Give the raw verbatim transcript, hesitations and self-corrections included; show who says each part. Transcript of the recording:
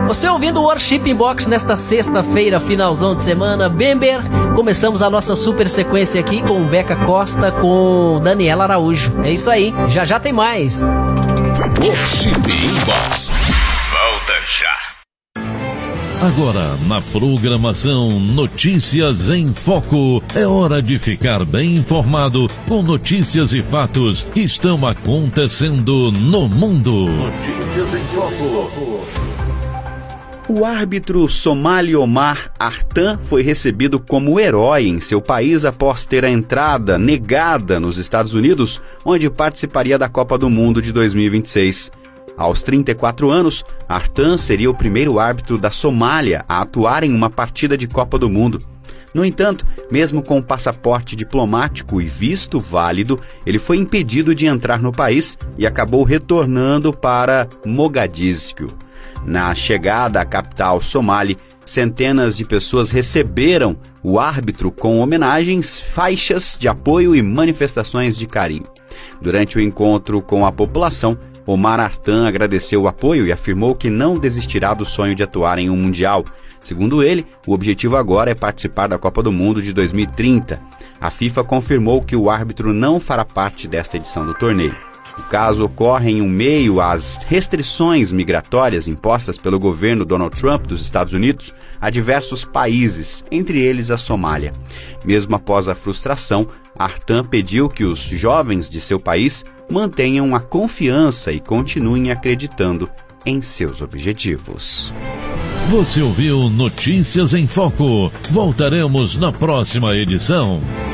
Speaker 1: Você ouvindo o Worship Box nesta sexta-feira, finalzão de semana, Bember. Começamos a nossa super sequência aqui com Beca Costa, com Daniela Araújo. É isso aí, já já tem mais.
Speaker 2: Worship Box. Volta já. Agora, na programação Notícias em Foco, é hora de ficar bem informado com notícias e fatos que estão acontecendo no mundo. Notícias em Foco.
Speaker 3: O árbitro somali Omar Artan foi recebido como herói em seu país após ter a entrada negada nos Estados Unidos, onde participaria da Copa do Mundo de dois mil e vinte e seis. Aos trinta e quatro anos, Artan seria o primeiro árbitro da Somália a atuar em uma partida de Copa do Mundo. No entanto, mesmo com passaporte diplomático e visto válido, ele foi impedido de entrar no país e acabou retornando para Mogadíscio. Na chegada à capital somali, centenas de pessoas receberam o árbitro com homenagens, faixas de apoio e manifestações de carinho. Durante o encontro com a população, Omar Artan agradeceu o apoio e afirmou que não desistirá do sonho de atuar em um Mundial. Segundo ele, o objetivo agora é participar da Copa do Mundo de dois mil e trinta. A FIFA confirmou que o árbitro não fará parte desta edição do torneio. O caso ocorre em um meio às restrições migratórias impostas pelo governo Donald Trump dos Estados Unidos a diversos países, entre eles a Somália. Mesmo após a frustração, Artan pediu que os jovens de seu país mantenham a confiança e continuem acreditando em seus objetivos.
Speaker 2: Você ouviu Notícias em Foco. Voltaremos na próxima edição.